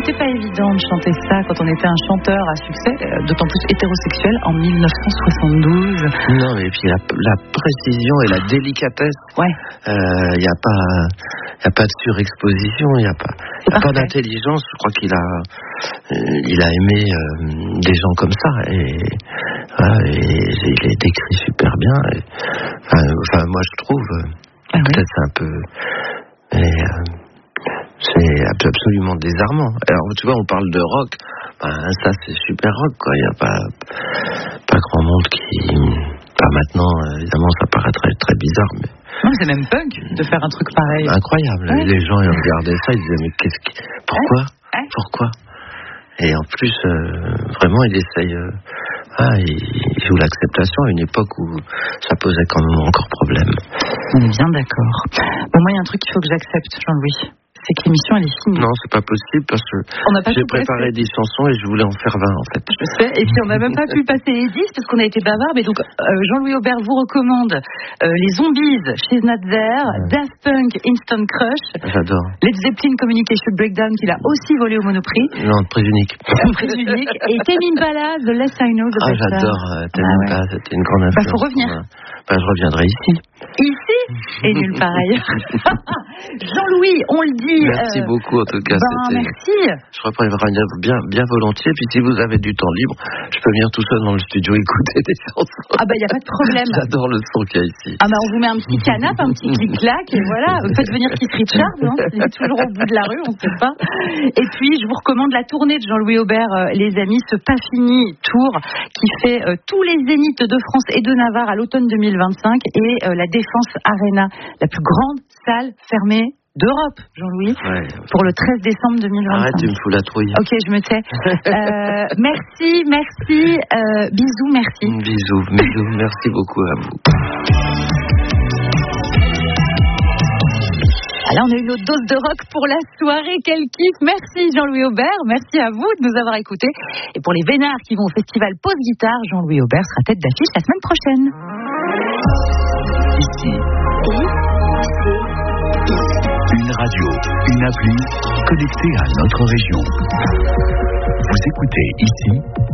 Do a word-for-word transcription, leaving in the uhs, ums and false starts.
c'était pas évident de chanter ça quand on était un chanteur à succès, d'autant plus hétérosexuel, en dix-neuf cent soixante-douze. Non, et puis la, la précision et la délicatesse. Ouais. Il euh, n'y a pas, il y a pas de surexposition, il n'y a pas, y a pas d'intelligence. Je crois qu'il a, euh, il a aimé euh, des gens comme ça et, voilà, et il les décrit super bien. Et, enfin, enfin, moi je trouve, ah peut-être oui. c'est un peu, mais, euh, c'est absolument désarmant. Alors tu vois, on parle de rock, ben, ça c'est super rock, quoi. Il n'y a pas, pas grand monde qui, pas maintenant, évidemment, ça paraîtrait très bizarre, mais. Non, c'est même punk de faire un truc pareil. Incroyable. Ouais. Les gens ils regardaient ça, ils disaient mais qu'est-ce qui, pourquoi, ouais. Ouais. pourquoi Et en plus, euh, vraiment, il essaye. Euh, ah, il joue l'acceptation à une époque où ça posait quand même encore problème. On est bien d'accord. Bon, moi, il y a un truc qu'il faut que j'accepte, Jean-Louis. C'est que l'émission, elle est finie. Non, c'est pas possible parce que j'ai préparé des chansons et je voulais en faire vingt, en fait. Je sais, et puis on n'a même pas pu passer les dix parce qu'on a été bavard. Mais donc, euh, Jean-Louis Aubert vous recommande euh, les Zombies, She's Not There, ouais. Daft Punk, Instant Crush. J'adore. Led Zeppelin, Communication Breakdown, qu'il a aussi volé au Monoprix. Non, prise unique. Prise unique. Et Tame Impala, The Less I Know, The Ah, Better. j'adore euh, Tame ah, Impala, ouais. C'était une grande influence. Bah, faut revenir. Bah, je reviendrai ici. Ici et nulle part ailleurs. Jean-Louis, on le dit. Merci euh, beaucoup en tout cas. Ben, merci. Je reprendrai bien, bien volontiers. Puis si vous avez du temps libre, je peux venir tout seul dans le studio écouter des chansons. Ah bah il n'y a pas de problème. J'adore le son qu'il y a ici. Ah bah on vous met un petit canapé, un petit clic-clac et voilà. Faites venir Keith Richards, hein, il est toujours au bout de la rue, on ne sait pas. Et puis je vous recommande la tournée de Jean-Louis Aubert, euh, les amis, ce pas fini tour qui fait euh, tous les zéniths de France et de Navarre à l'automne deux mille vingt-cinq et euh, la Défense Arena, la plus grande salle fermée d'Europe, Jean-Louis, ouais. pour le treize décembre deux mille vingt-cinq. Arrête, tu me fous la trouille. Ok, je me tais. Euh, merci, merci, euh, bisous, merci. Bisous, bisous, merci beaucoup à vous. Alors, on a une autre dose de rock pour la soirée. Quel kiff. Merci Jean-Louis Aubert. Merci à vous de nous avoir écoutés. Et pour les vénards qui vont au festival Pause Guitare, Jean-Louis Aubert sera tête d'affiche la semaine prochaine. Ici. Une radio, une appli connectée à notre région. Vous écoutez ici